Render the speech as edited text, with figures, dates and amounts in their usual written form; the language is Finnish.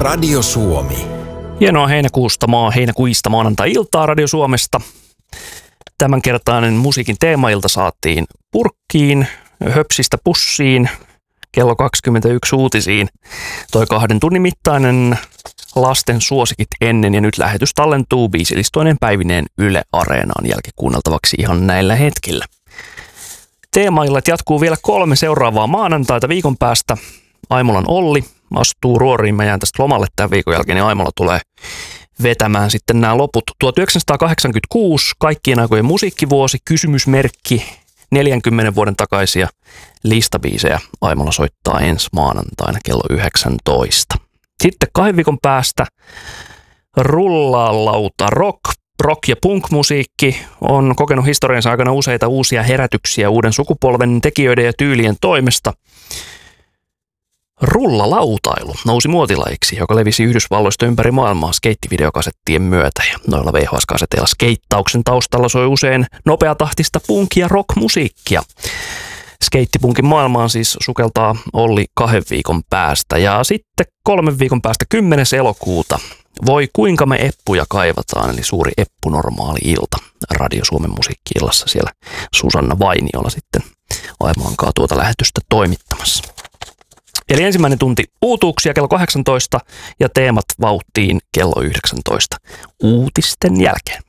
Radio Suomi. Hienoa heinäkuista maanantai-iltaa Radio Suomesta. Tämänkertainen musiikin teemailta saatiin purkkiin, höpsistä pussiin, kello 21 uutisiin. Toi 2 tunnin mittainen lasten suosikit ennen ja nyt lähetys tallentuu biisilistoinen päivineen Yle Areenaan jälkikuunneltavaksi ihan näillä hetkillä. Teemaillat jatkuu vielä 3 seuraavaa maanantaita viikon päästä. Aimolan Olli astuu ruoriin. Mä jään tästä lomalle tämän viikon jälkeen, niin Aimola tulee vetämään sitten nämä loput. 1986, kaikkien aikojen musiikkivuosi, kysymysmerkki, 40 vuoden takaisia listabiisejä. Aimola soittaa ensi maanantaina kello 19. Sitten 2 viikon päästä Rullalauta rock ja punk-musiikki on kokenut historiansa aikana useita uusia herätyksiä uuden sukupolven tekijöiden ja tyylien toimesta. Rullalautailu nousi muotilajiksi, joka levisi Yhdysvalloista ympäri maailmaa skeittivideokasettien myötä. Ja noilla VHS-kaseteilla skeittauksen taustalla soi usein nopeatahtista punk- ja rock-musiikkia. Skeittipunkin maailmaan siis sukeltaa Olli 2 viikon päästä. Ja sitten 3 viikon päästä 10. elokuuta. Voi kuinka me eppuja kaivataan, eli suuri eppunormaali ilta Radio Suomen musiikki-illassa siellä Susanna Vainiolla sitten Aimolankaa tuota lähetystä toimittamassa. Eli ensimmäinen tunti uutuuksia kello 18 ja teemat vauhtiin kello 19 uutisten jälkeen.